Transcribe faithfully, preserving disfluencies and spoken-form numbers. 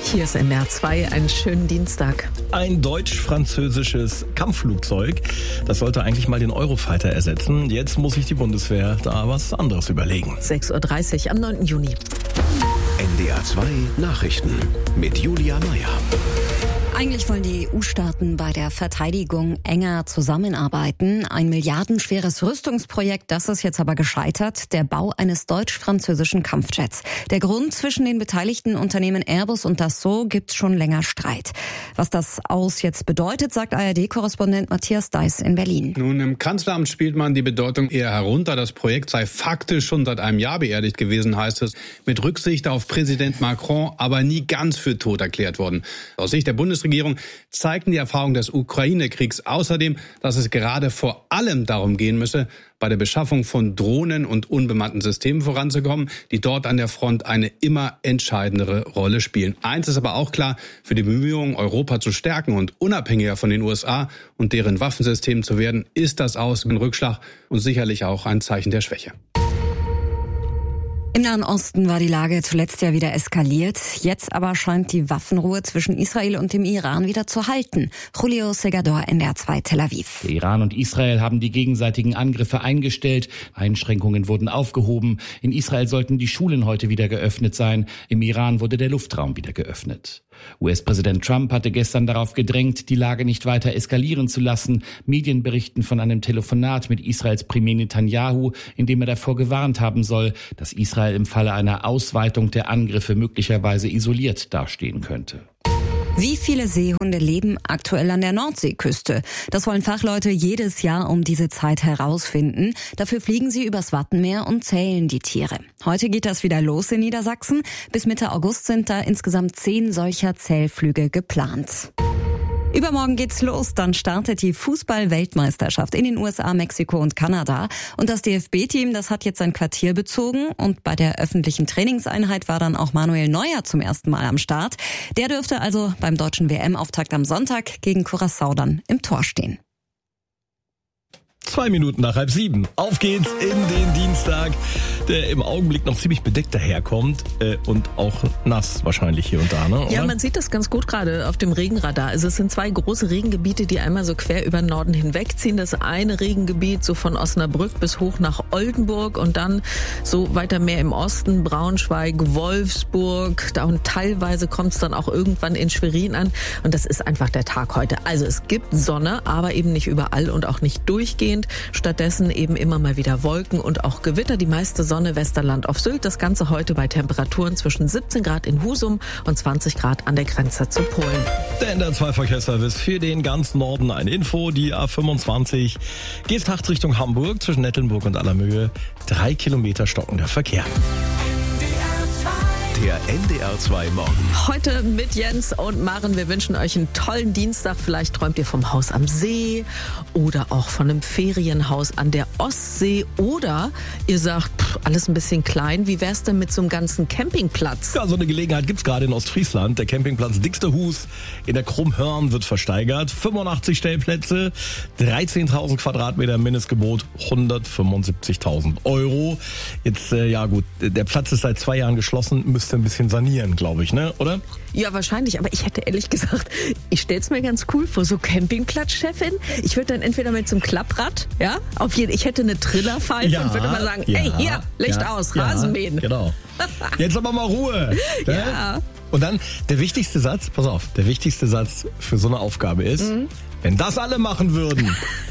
Hier ist N D R zwei, einen schönen Dienstag. Ein deutsch-französisches Kampfflugzeug, das sollte eigentlich mal den Eurofighter ersetzen. Jetzt muss sich die Bundeswehr da was anderes überlegen. sechs Uhr dreißig am neunten Juni. N D R zwei Nachrichten mit Julia Meyer. Eigentlich wollen die E U-Staaten bei der Verteidigung enger zusammenarbeiten. Ein milliardenschweres Rüstungsprojekt, das ist jetzt aber gescheitert. Der Bau eines deutsch-französischen Kampfjets. Der Grund: zwischen den beteiligten Unternehmen Airbus und Dassault gibt's schon länger Streit. Was das Aus jetzt bedeutet, sagt A R D-Korrespondent Matthias Deiß in Berlin. Nun, im Kanzleramt spielt man die Bedeutung eher herunter. Das Projekt sei faktisch schon seit einem Jahr beerdigt gewesen, heißt es. Mit Rücksicht auf Präsident Macron, aber nie ganz für tot erklärt worden. Aus Sicht der Bundesregierung zeigten die Erfahrungen des Ukraine-Kriegs außerdem, dass es gerade vor allem darum gehen müsse, bei der Beschaffung von Drohnen und unbemannten Systemen voranzukommen, die dort an der Front eine immer entscheidendere Rolle spielen. Eins ist aber auch klar: Für die Bemühungen, Europa zu stärken und unabhängiger von den U S A und deren Waffensystemen zu werden, ist das Aus ein Rückschlag und sicherlich auch ein Zeichen der Schwäche. Im Nahen Osten war die Lage zuletzt ja wieder eskaliert. Jetzt aber scheint die Waffenruhe zwischen Israel und dem Iran wieder zu halten. Julio Segador, N D R zwei Tel Aviv. Der Iran und Israel haben die gegenseitigen Angriffe eingestellt. Einschränkungen wurden aufgehoben. In Israel sollten die Schulen heute wieder geöffnet sein. Im Iran wurde der Luftraum wieder geöffnet. U S-Präsident Trump hatte gestern darauf gedrängt, die Lage nicht weiter eskalieren zu lassen. Medien berichten von einem Telefonat mit Israels Premier Netanyahu, in dem er davor gewarnt haben soll, dass Israel im Falle einer Ausweitung der Angriffe möglicherweise isoliert dastehen könnte. Wie viele Seehunde leben aktuell an der Nordseeküste? Das wollen Fachleute jedes Jahr um diese Zeit herausfinden. Dafür fliegen sie übers Wattenmeer und zählen die Tiere. Heute geht das wieder los in Niedersachsen. Bis Mitte August sind da insgesamt zehn solcher Zählflüge geplant. Übermorgen geht's los, dann startet die Fußball-Weltmeisterschaft in den U S A, Mexiko und Kanada. Und das D F B-Team, das hat jetzt sein Quartier bezogen. Und bei der öffentlichen Trainingseinheit war dann auch Manuel Neuer zum ersten Mal am Start. Der dürfte also beim deutschen W M-Auftakt am Sonntag gegen Curaçao dann im Tor stehen. Zwei Minuten nach halb sieben. Auf geht's in den Dienstag, der im Augenblick noch ziemlich bedeckt daherkommt äh, und auch nass wahrscheinlich hier und da, ne? Oder? Ja, man sieht das ganz gut gerade auf dem Regenradar. Also es sind zwei große Regengebiete, die einmal so quer über den Norden hinwegziehen. Das eine Regengebiet so von Osnabrück bis hoch nach Oldenburg und dann so weiter mehr im Osten, Braunschweig, Wolfsburg. Da und teilweise kommt es dann auch irgendwann in Schwerin an. Und das ist einfach der Tag heute. Also es gibt Sonne, aber eben nicht überall und auch nicht durchgehend. Stattdessen eben immer mal wieder Wolken und auch Gewitter. Die meiste Sonne Westerland auf Sylt. Das Ganze heute bei Temperaturen zwischen siebzehn Grad in Husum und zwanzig Grad an der Grenze zu Polen. Der N D R zwei Verkehrsservice für den ganzen Norden. Eine Info: Die A fünfundzwanzig geht nachts Richtung Hamburg zwischen Nettelnburg und Allermöhe. Drei Kilometer stockender Verkehr. Der N D R zwei Morgen. Heute mit Jens und Maren. Wir wünschen euch einen tollen Dienstag. Vielleicht träumt ihr vom Haus am See oder auch von einem Ferienhaus an der Ostsee. Oder ihr sagt, pff, alles ein bisschen klein. Wie wär's denn mit so einem ganzen Campingplatz? Ja, so eine Gelegenheit gibt's gerade in Ostfriesland. Der Campingplatz Dickste Hus in der Krummhörn wird versteigert. fünfundachtzig Stellplätze, dreizehntausend Quadratmeter Mindestgebot, hundertfünfundsiebzigtausend Euro. Jetzt, äh, ja gut, der Platz ist seit zwei Jahren geschlossen, müsste ein bisschen sanieren, glaube ich, ne? Oder? Ja, wahrscheinlich. Aber ich hätte ehrlich gesagt, ich stell's mir ganz cool vor, so Campingplatzchefin. Ich würde dann entweder mit so einem Klapprad, ja, auf jeden, ich hätte eine Trillerpfeife Ja, und würde mal sagen, ja, ey, hier, Licht ja, aus, ja, Rasenmähen. Genau. Jetzt aber mal Ruhe. Ne? Ja. Und dann der wichtigste Satz, pass auf, der wichtigste Satz für so eine Aufgabe ist, mhm. wenn das alle machen würden,